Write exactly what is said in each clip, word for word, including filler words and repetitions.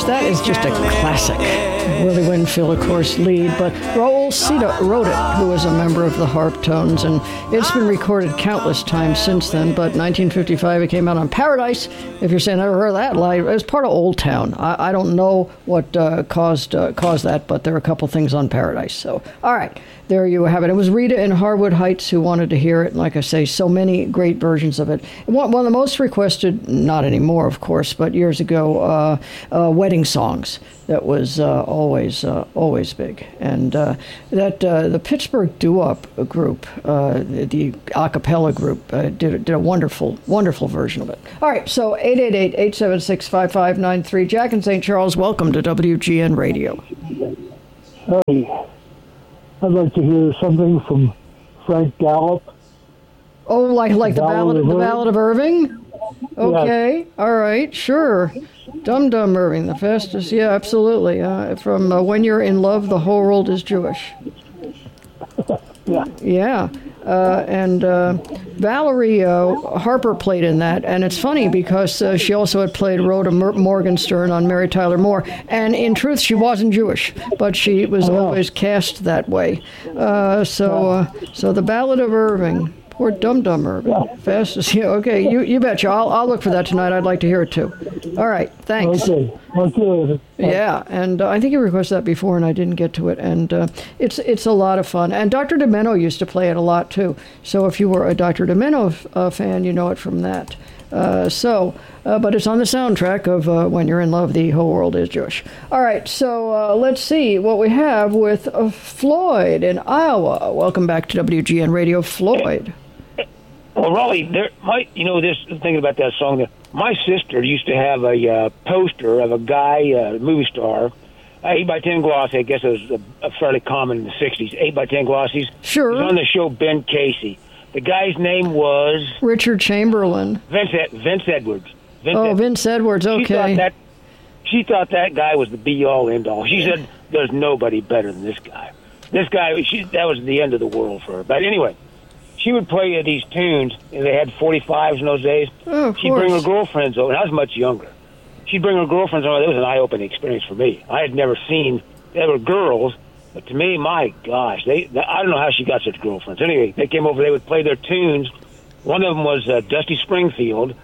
course, that is just a classic. Willie Winfield, of course, lead, but Raul Sita wrote it, who was a member of the Harp Tones, and it's been recorded countless times since then, but nineteen fifty-five, it came out on Paradise. If you're saying, I never heard of that live, it was part of Old Town. I, I don't know what uh, caused uh, caused that, but there are a couple things on Paradise. So, all right, there you have it. It was Rita in Harwood Heights who wanted to hear it, and like I say, so many great versions of it. One, one of the most requested, not anymore, of course, but years ago, uh, uh, wedding songs. That was uh, always uh, always big, and uh, that uh, the Pittsburgh Doo-Wop group, uh, the, the a cappella group, uh, did did a wonderful wonderful version of it. All right, so eight eight eight, eight seven six, five five nine three. Jack in Saint Charles, welcome to W G N Radio. Hey, I'd like to hear something from Frank Gallup. Oh, like like the ballad, the Ballad of Irving. Okay, yes. All right, sure. Dum Dum Irving, the fastest, yeah, absolutely. Uh, from uh, When You're in Love, the Whole World is Jewish. Yeah. Yeah. Uh, and uh, Valerie uh, Harper played in that. And it's funny because uh, she also had played Rhoda Morgenstern on Mary Tyler Moore. And in truth, she wasn't Jewish, but she was oh. always cast that way. Uh, so, uh, so the Ballad of Irving. Poor Dum Dum Irving. Yeah. Fastest. Yeah, okay, you you betcha. I'll, I'll look for that tonight. I'd like to hear it too. All right, thanks. Okay. Okay. Yeah, and uh, I think you requested that before, and I didn't get to it. And uh, it's it's a lot of fun. And Doctor Demento used to play it a lot too. So if you were a Doctor Demento uh, fan, you know it from that. Uh, so, uh, but it's on the soundtrack of uh, When You're in Love, the Whole World is Jewish. All right, so uh, let's see what we have with uh, Floyd in Iowa. Welcome back to W G N Radio, Floyd. Well, Raleigh, there might, you know, this thinking about that song. My sister used to have a uh, poster of a guy, a uh, movie star, eight by ten glossy. I guess it was a, a fairly common in the sixties. eight by ten glossies. Sure. He was on the show Ben Casey. The guy's name was Richard Chamberlain. Vince Vince Edwards. Vince oh, Edwards. Vince Edwards. Okay. She thought that she thought that guy was the be all end all. She said, "There's nobody better than this guy." This guy, she, that was the end of the world for her. But anyway. She would play uh, these tunes, and they had forty-fives in those days. Oh, of She'd course. bring her girlfriends over, and I was much younger. She'd bring her girlfriends over. It was an eye-opening experience for me. I had never seen, they were girls, but to me, my gosh, they, they I don't know how she got such girlfriends. Anyway, they came over, they would play their tunes. One of them was uh, Dusty Springfield,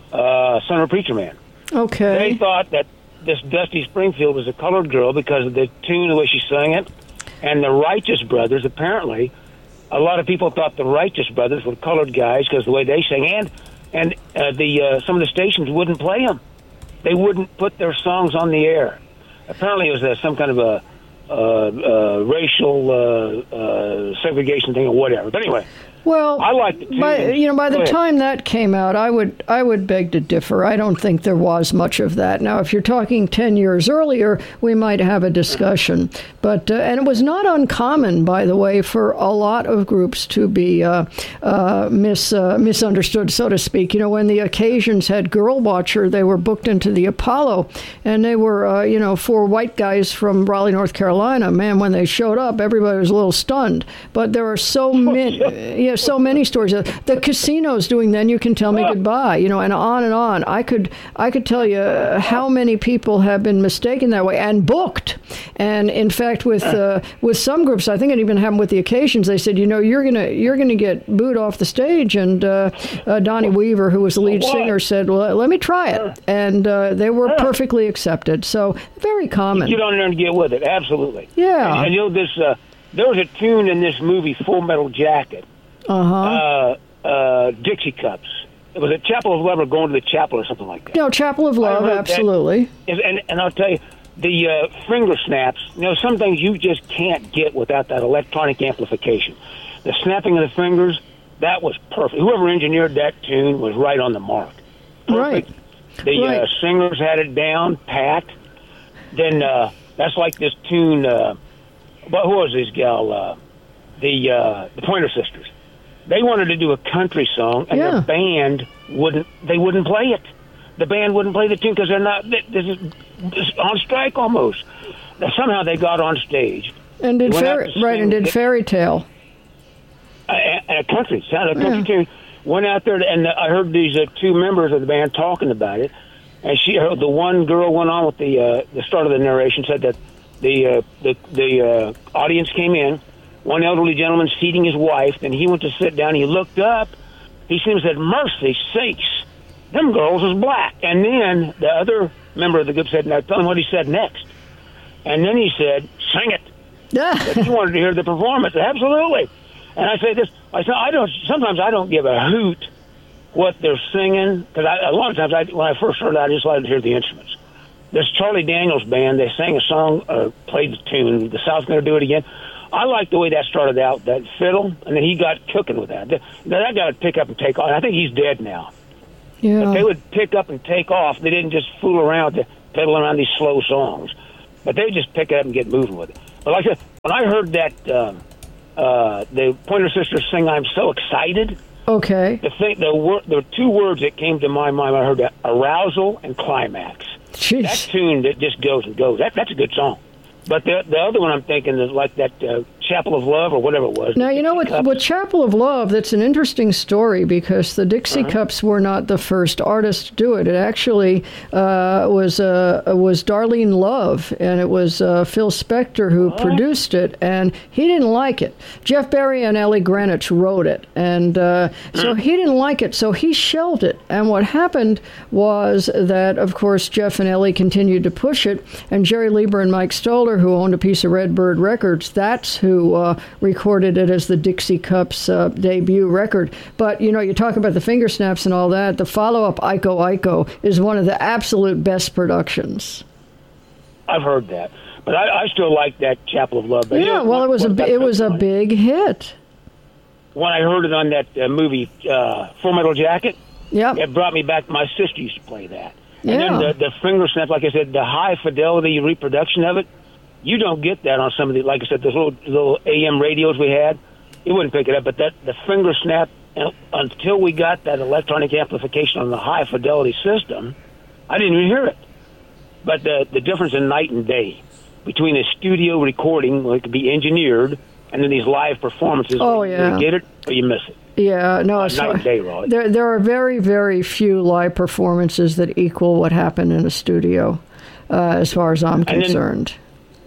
uh, Son of a Preacher Man. Okay. They thought that this Dusty Springfield was a colored girl because of the tune, the way she sang it. And the Righteous Brothers, apparently, a lot of people thought the Righteous Brothers were colored guys because of the way they sang, and and uh, the uh, some of the stations wouldn't play them. They wouldn't put their songs on the air. Apparently, it was uh, some kind of a uh, uh, racial uh, uh, segregation thing or whatever. But anyway. Well, I like the by, you know, by the time that came out, I would I would beg to differ. I don't think there was much of that. Now, if you're talking ten years earlier, we might have a discussion. But uh, and it was not uncommon, by the way, for a lot of groups to be uh, uh, mis uh, misunderstood, so to speak. You know, when the Occasions had Girl Watcher, they were booked into the Apollo, and they were uh, you know four white guys from Raleigh, North Carolina. Man, when they showed up, everybody was a little stunned. But there are so many. Yeah, so many stories. The Casinos doing Then You Can Tell Me Goodbye, you know, and on and on. I could I could tell you how many people have been mistaken that way and booked. And in fact, with uh, with some groups, I think it even happened with the Occasions. They said, you know, you're gonna you're gonna get booed off the stage. And uh, uh, Donnie Weaver, who was the lead singer, said, well, let me try it. And uh, they were perfectly accepted. So very common. Get on there and get with it. Absolutely. Yeah. And, and you know this. Uh, there was a tune in this movie, Full Metal Jacket. Uh-huh. Uh, uh, Dixie Cups. It was a Chapel of Love or Going to the Chapel or something like that. No, Chapel of Love, absolutely. That, and, and I'll tell you, the uh, finger snaps, you know, some things you just can't get without that electronic amplification. The snapping of the fingers, that was perfect. Whoever engineered that tune was right on the mark. Perfect. Right. The right. Uh, singers had it down, pat. Then uh, that's like this tune, uh, but who was this gal? Uh, the uh, the Pointer Sisters. They wanted to do a country song, and yeah. their band wouldn't. They wouldn't play it. The band wouldn't play the tune because they're not. This is on strike almost. Now, somehow they got on stage and did fairy, right and did it, Fairy Tale. A, a country sounded a country yeah. tune. Went out there, and I heard these uh, two members of the band talking about it. and she, her, the one girl went on with the uh, the start of the narration, said that the uh, the the uh, audience came in, one elderly gentleman seating his wife, then he went to sit down. He looked up, he seemed to said, "Mercy sakes, them girls is black." And then the other member of the group said, "Now tell him what he said next." And then he said, "Sing it." But he wanted to hear the performance. Absolutely. And I say this, I said, I don't. Sometimes I don't give a hoot what they're singing, because a lot of times I, when I first started out, I just wanted to hear the instruments. This Charlie Daniels band, they sang a song, uh, played the tune, "The South's Gonna Do It Again." I like the way that started out, that fiddle, and then he got cooking with that. That, that guy would pick up and take off. I think he's dead now. Yeah. But they would pick up and take off. They didn't just fool around to pedal around these slow songs, but they just pick it up and get moving with it. But like I said, when I heard that uh, uh, the Pointer Sisters sing "I'm So Excited," okay, the thing, the wor- the two words that came to my mind, I heard that: arousal and climax. Jeez. That tune that just goes and goes. That that's a good song. But the the other one I'm thinking is like that uh, Chapel of Love or whatever it was. Now, you know what, what Chapel of Love, that's an interesting story, because the Dixie uh-huh. Cups were not the first artist to do it. It actually uh, was uh, was Darlene Love, and it was uh, Phil Spector who uh-huh. produced it, and he didn't like it. Jeff Barry and Ellie Greenwich wrote it, and uh, so he didn't like it, so he shelved it. And what happened was that, of course, Jeff and Ellie continued to push it, and Jerry Lieber and Mike Stoller, who owned a piece of Redbird Records, that's who uh, recorded it as the Dixie Cups uh, debut record. But, you know, you talk about the finger snaps and all that, the follow-up, Iko Iko, is one of the absolute best productions. I've heard that. But I, I still like that Chapel of Love. But yeah, you know, well, what, it was a it was a big hit. When I heard it on that uh, movie, uh, Full Metal Jacket, yep. it brought me back. My sister used to play that. And yeah. then the, the finger snap, like I said, the high-fidelity reproduction of it, you don't get that on some of the, like I said, those little, little A M radios we had. You wouldn't pick it up, but that the finger snap, uh, until we got that electronic amplification on the high-fidelity system, I didn't even hear it. But the the difference in night and day between a studio recording, where it could be engineered, and then these live performances, oh, where yeah. you get it or you miss it. Yeah, no, uh, it's night and day, Raleigh. There, there are very, very few live performances that equal what happened in a studio, uh, as far as I'm and concerned. Then,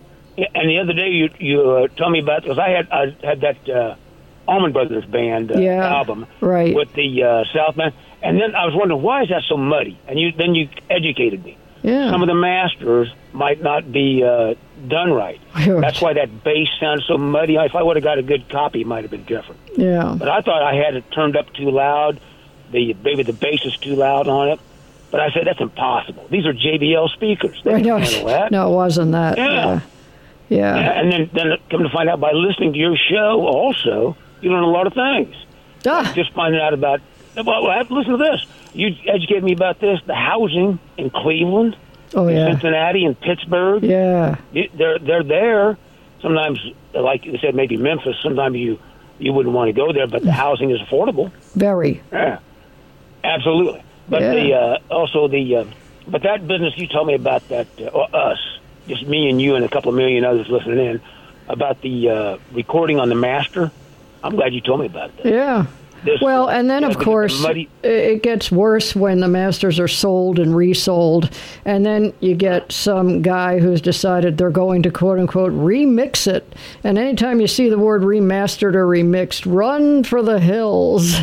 and the other day you you uh, told me about, because I had I had that uh, Allman Brothers Band uh, yeah, album right. with the uh, South Band, and then I was wondering, why is that so muddy? And you then you educated me. Yeah. Some of the masters might not be uh, done right. That's why that bass sounds so muddy. If I would have got a good copy, it might have been different. Yeah. But I thought I had it turned up too loud. The maybe the bass is too loud on it. But I said, that's impossible. These are J B L speakers. They right, can no, handle that. No, it wasn't that. Yeah. Yeah. Yeah. yeah. And then, then come to find out, by listening to your show also, you learn a lot of things. Ah. Just finding out about, well, I have to listen to this. You educated me about this, the housing in Cleveland, oh, in yeah. Cincinnati, and Pittsburgh. Yeah. They're, they're there. Sometimes, like you said, maybe Memphis, sometimes you, you wouldn't want to go there, but the housing is affordable. Very. Yeah. Absolutely. But yeah. the uh, also the uh, but that business you told me about, that uh, or us, just me and you and a couple of million others listening in, about the uh, recording on the master. I'm glad you told me about that. Yeah. This, well, and then, uh, of course, muddy- it gets worse when the masters are sold and resold. And then you get some guy who's decided they're going to, quote-unquote, remix it. And anytime you see the word remastered or remixed, run for the hills.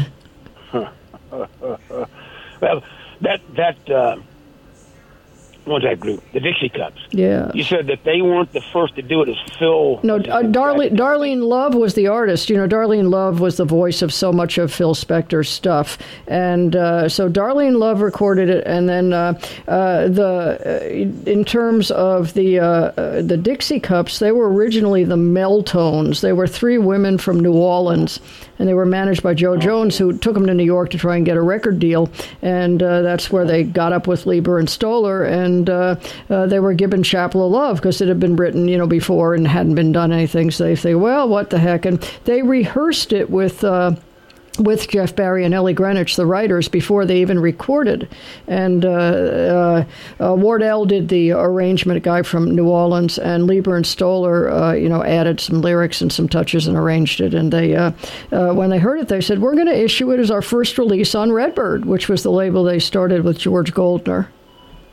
Well, that, that uh, what's that group? The Dixie Cups. Yeah. You said that they weren't the first to do it as Phil. No, uh, Darlene, Darlene Love was the artist. You know, Darlene Love was the voice of so much of Phil Spector's stuff. And uh, so Darlene Love recorded it. And then uh, uh, the uh, in terms of the, uh, uh, the Dixie Cups, they were originally the Meltones. They were three women from New Orleans. And they were managed by Joe Jones, who took them to New York to try and get a record deal. And uh, that's where they got up with Lieber and Stoller. And uh, uh, they were given Chapel of Love because it had been written, you know, before and hadn't been done anything. So they say, well, what the heck? And they rehearsed it with... Uh, with Jeff Barry and Ellie Greenwich, the writers, before they even recorded. And uh, uh, uh, Wardell did the arrangement, a guy from New Orleans, and Lieber and Stoller, uh, you know, added some lyrics and some touches and arranged it. And they, uh, uh, when they heard it, they said, we're going to issue it as our first release on Redbird, which was the label they started with George Goldner.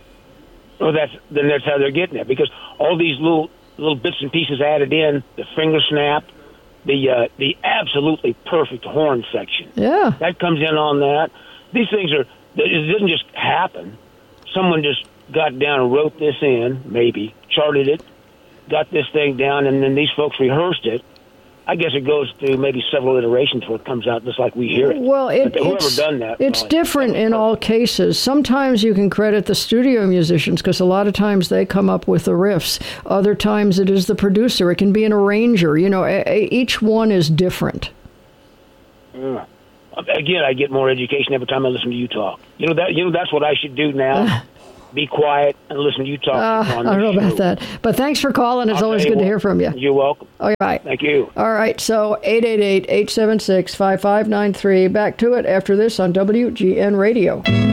Well, that's then that's how they're getting it, because all these little little bits and pieces added in, the finger snap, the uh, the absolutely perfect horn section. Yeah. That comes in on that. These things are, it doesn't just happen. Someone just got down and wrote this in, maybe, charted it, got this thing down, and then these folks rehearsed it. I guess it goes through maybe several iterations before it comes out just like we hear it. Well, it, but whoever it's, done that, it's well, different in all cases. Sometimes you can credit the studio musicians because a lot of times they come up with the riffs. Other times it is the producer. It can be an arranger. You know, a, a, each one is different. Yeah. Again, I get more education every time I listen to you talk. You know that. You know that's what I should do now. Be quiet and listen to you talk. Uh, I don't know about that. But thanks for calling. It's I'll always good what, to hear from you. You're welcome. All right. Thank you. All right. So eight eight eight, eight seven six, five five nine three. Back to it after this on W G N Radio.